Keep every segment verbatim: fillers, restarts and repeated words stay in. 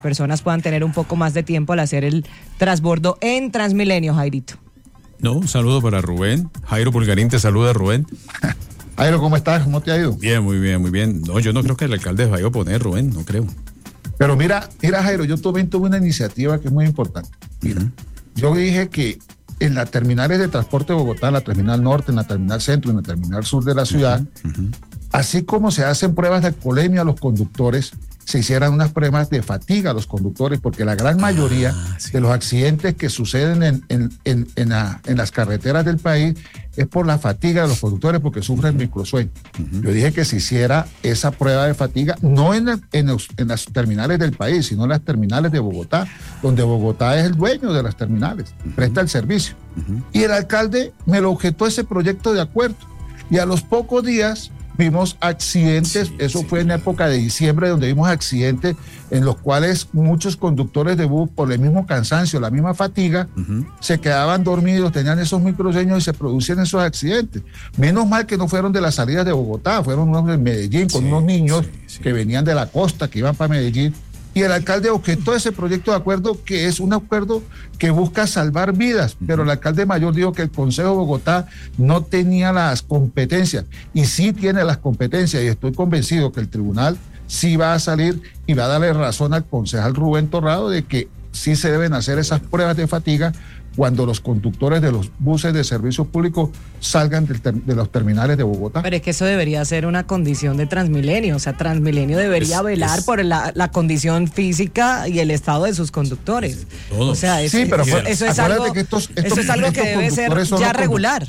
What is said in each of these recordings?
personas puedan tener un poco más de tiempo al hacer el transbordo en Transmilenio, Jairito. No, un saludo para Rubén. Jairo Pulgarín te saluda, Rubén. Jairo, ¿cómo estás? ¿Cómo te ha ido? Bien, muy bien, muy bien. No, yo no creo que el alcalde vaya a oponer, Rubén, no creo. Pero mira, mira Jairo, yo también tuve una iniciativa que es muy importante. Mira, uh-huh. Yo dije que en las terminales de transporte de Bogotá, en la terminal norte, en la terminal centro, en la terminal sur de la ciudad, uh-huh. Uh-huh. así como se hacen pruebas de alcoholemia a los conductores, se hicieran unas pruebas de fatiga a los conductores, porque la gran mayoría ah, sí. de los accidentes que suceden en, en, en, en, la, en las carreteras del país es por la fatiga de los conductores, porque sufren microsueño. Uh-huh. Yo dije que se hiciera esa prueba de fatiga, no en, en, los, en las terminales del país, sino en las terminales de Bogotá, donde Bogotá es el dueño de las terminales, uh-huh. presta el servicio. Uh-huh. Y el alcalde me lo objetó ese proyecto de acuerdo. Y a los pocos días vimos accidentes, sí, eso sí. fue en época de diciembre, donde vimos accidentes en los cuales muchos conductores de bus, por el mismo cansancio, la misma fatiga, uh-huh. se quedaban dormidos, tenían esos microsueños y se producían esos accidentes. Menos mal que no fueron de las salidas de Bogotá, fueron unos de Medellín, con sí, unos niños sí, sí. que venían de la costa, que iban para Medellín. Y el alcalde objetó ese proyecto de acuerdo, que es un acuerdo que busca salvar vidas, uh-huh. pero el alcalde mayor dijo que el Consejo de Bogotá no tenía las competencias, y sí tiene las competencias, y estoy convencido que el tribunal sí va a salir y va a darle razón al concejal Rubén Torrado de que sí se deben hacer esas pruebas de fatiga cuando los conductores de los buses de servicio público salgan de, ter- de los terminales de Bogotá. Pero es que eso debería ser una condición de Transmilenio, o sea, Transmilenio debería es, velar es... por la, la condición física y el estado de sus conductores. Todos. O sea, es, sí, pero eso, eso es algo, que estos, estos, eso es algo que debe ser ya regular.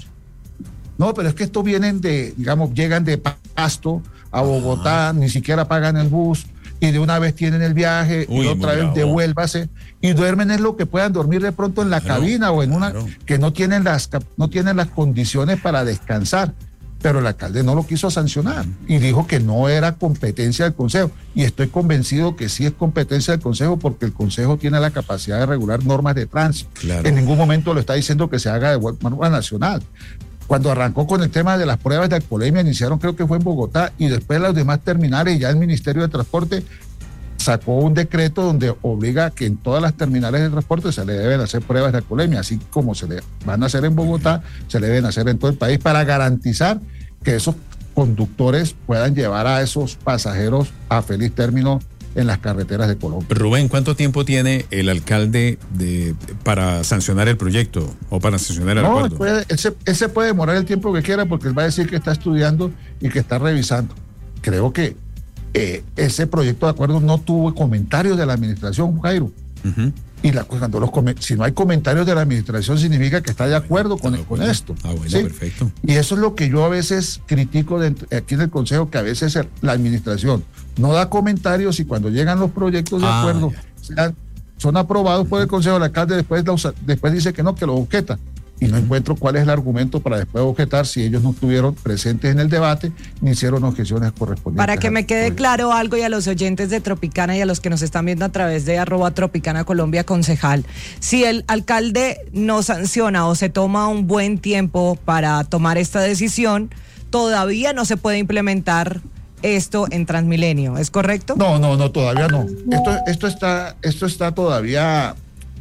No, pero es que estos vienen de, digamos, llegan de Pasto a Bogotá, ah. ni siquiera pagan el bus, y de una vez tienen el viaje, Uy, y otra vez devuélvase, y duermen es lo que puedan dormir de pronto en la claro, cabina o en una, claro. que no tienen las no tienen las condiciones para descansar. Pero el alcalde no lo quiso sancionar y dijo que no era competencia del Consejo, y estoy convencido que sí es competencia del Consejo, porque el Consejo tiene la capacidad de regular normas de tránsito. Claro. En ningún momento lo está diciendo que se haga de forma nacional. Cuando arrancó con el tema de las pruebas de alcoholemia, iniciaron, creo que fue en Bogotá, y después los demás terminales, y ya el Ministerio de Transporte sacó un decreto donde obliga a que en todas las terminales de transporte se le deben hacer pruebas de alcoholemia, así como se le van a hacer en Bogotá, se le deben hacer en todo el país, para garantizar que esos conductores puedan llevar a esos pasajeros a feliz término en las carreteras de Colombia. Rubén, ¿cuánto tiempo tiene el alcalde de, para sancionar el proyecto o para sancionar el no, acuerdo? Puede, él, se, él se puede demorar el tiempo que quiera, porque él va a decir que está estudiando y que está revisando. Creo que eh, ese proyecto de acuerdo no tuvo comentarios de la administración, Jairo. Uh-huh. Y la, cuando los, si no hay comentarios de la administración, significa que está de acuerdo con, con esto. Ah, bueno, ¿sí? Perfecto. Y eso es lo que yo a veces critico de, aquí en el Consejo, que a veces la administración no da comentarios, y cuando llegan los proyectos de ah, acuerdo sean, son aprobados por el Consejo, el alcalde después, después dice que no, que lo objeta. Y no encuentro cuál es el argumento para después objetar si ellos no estuvieron presentes en el debate ni hicieron objeciones correspondientes. Para que me quede claro algo, y a los oyentes de Tropicana y a los que nos están viendo a través de arroba Tropicana Colombia, concejal, si el alcalde no sanciona o se toma un buen tiempo para tomar esta decisión, todavía no se puede implementar esto en Transmilenio, ¿es correcto? No, no, no, todavía no. Esto, esto, está, esto está todavía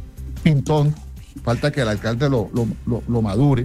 pintón. Falta que el alcalde lo, lo, lo, lo madure,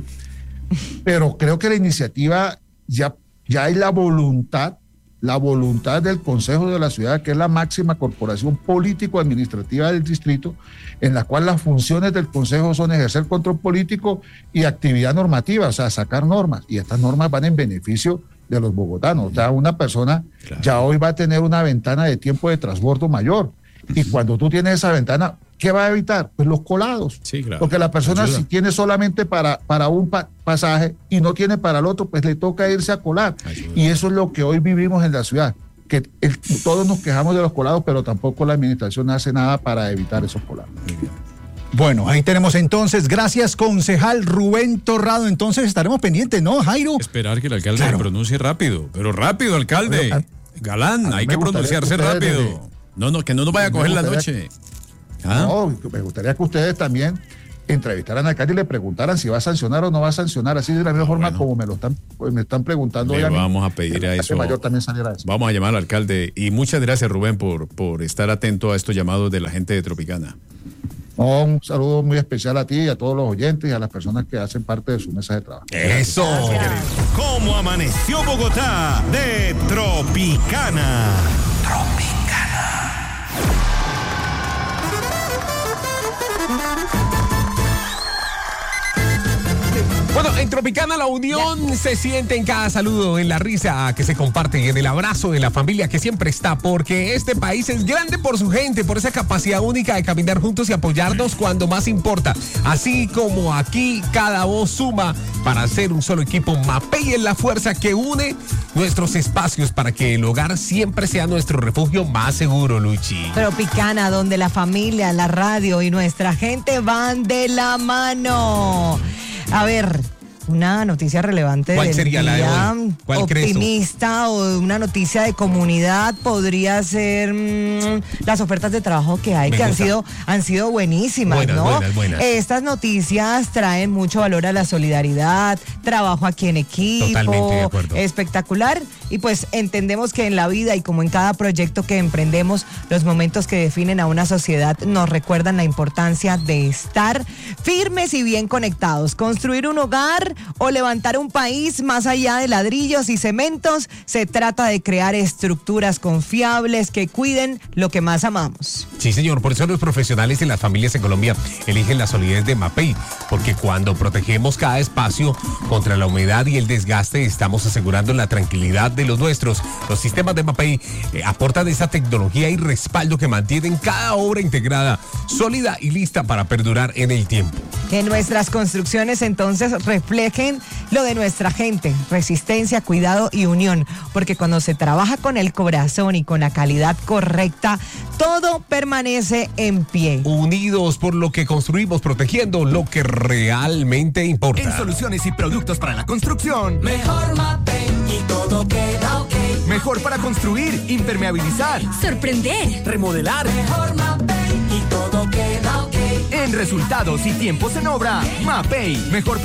pero creo que la iniciativa ya, ya hay la voluntad, la voluntad del Consejo de la Ciudad, que es la máxima corporación político-administrativa del distrito, en la cual las funciones del Consejo son ejercer control político y actividad normativa, o sea, sacar normas, y estas normas van en beneficio de los bogotanos. O sea, una persona claro. ya hoy va a tener una ventana de tiempo de transbordo mayor, y cuando tú tienes esa ventana, ¿qué va a evitar? Pues los colados. Sí, claro. Porque la persona, ayuda. Si tiene solamente para, para un pa- pasaje y no tiene para el otro, pues le toca irse a colar. Ayuda. Y eso es lo que hoy vivimos en la ciudad, que el, todos nos quejamos de los colados, pero tampoco la administración hace nada para evitar esos colados. Bueno, ahí tenemos entonces, gracias concejal Rubén Torrado, entonces estaremos pendientes, ¿no, Jairo? Esperar que el alcalde claro. se pronuncie rápido, pero rápido, alcalde. Pero, a, Galán, a hay que pronunciarse que rápido. Desde, no, no, que no nos vaya a coger la noche. ¿Ah? No, me gustaría que ustedes también entrevistaran al alcalde y le preguntaran si va a sancionar o no va a sancionar, así de la misma Ah, forma bueno. como me lo están, pues, me están preguntando. Le hoy a mí. vamos a pedir El a alcalde eso. mayor también saliera de eso. Vamos a llamar al alcalde. Y muchas gracias, Rubén, por, por estar atento a estos llamados de la gente de Tropicana. No, un saludo muy especial a ti y a todos los oyentes y a las personas que hacen parte de su mesa de trabajo. Eso. ¿Cómo amaneció Bogotá? De Tropicana. Bueno, en Tropicana la unión se siente en cada saludo, en la risa que se comparte y en el abrazo de la familia que siempre está, porque este país es grande por su gente, por esa capacidad única de caminar juntos y apoyarnos cuando más importa. Así como aquí cada voz suma para hacer un solo equipo. Mapei es la fuerza que une nuestros espacios para que el hogar siempre sea nuestro refugio más seguro, Luchi. Tropicana, donde la familia, la radio y nuestra gente van de la mano. A ver, una noticia relevante ¿Cuál del sería la de día, hoy? ¿Cuál crees tú? optimista o una noticia de comunidad podría ser mmm, las ofertas de trabajo que hay, Me que han gusta. sido, han sido buenísimas, Buenas, ¿no? buenas, buenas. Estas noticias traen mucho valor a la solidaridad, trabajo aquí en equipo, Totalmente de acuerdo. espectacular. Y pues entendemos que en la vida y como en cada proyecto que emprendemos, los momentos que definen a una sociedad nos recuerdan la importancia de estar firmes y bien conectados. Construir un hogar o levantar un país más allá de ladrillos y cementos, se trata de crear estructuras confiables que cuiden lo que más amamos. Sí, señor, por eso los profesionales y las familias en Colombia eligen la solidez de Mapei, porque cuando protegemos cada espacio contra la humedad y el desgaste, estamos asegurando la tranquilidad de los nuestros. Los sistemas de Mapei eh, aportan esa tecnología y respaldo que mantienen cada obra integrada, sólida y lista para perdurar en el tiempo. Que nuestras construcciones entonces reflejen lo de nuestra gente, resistencia, cuidado y unión, porque cuando se trabaja con el corazón y con la calidad correcta, todo permanece en pie. Unidos por lo que construimos, protegiendo lo que realmente importa. En soluciones y productos para la construcción. Mejor Mapei y todo queda ok. Mejor para construir, impermeabilizar, Sorprender. remodelar. Mejor Mapei y todo queda ok. En resultados y tiempos en obra. Mapei. Mejor para